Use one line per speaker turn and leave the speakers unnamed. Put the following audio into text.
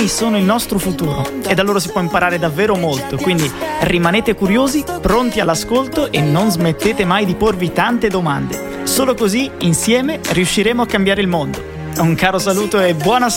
sono il nostro futuro e da loro si può imparare davvero molto, quindi rimanete curiosi, pronti all'ascolto e non smettete mai di porvi tante domande. Solo così, insieme, riusciremo a cambiare il mondo. Un caro saluto e buona